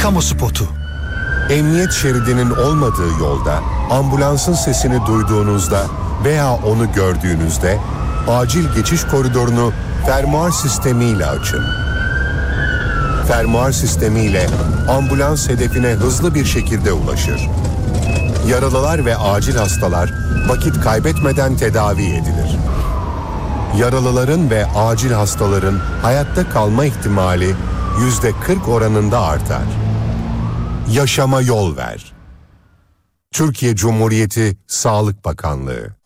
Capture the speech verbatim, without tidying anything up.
kamu spotu. Emniyet şeridinin olmadığı yolda ambulansın sesini duyduğunuzda veya onu gördüğünüzde acil geçiş koridorunu fermuar sistemiyle açın. Fermuar sistemiyle ambulans hedefine hızlı bir şekilde ulaşır. Yaralılar ve acil hastalar vakit kaybetmeden tedavi edilir. Yaralıların ve acil hastaların hayatta kalma ihtimali yüzde kırk oranında artar. Yaşama yol ver. Türkiye Cumhuriyeti Sağlık Bakanlığı.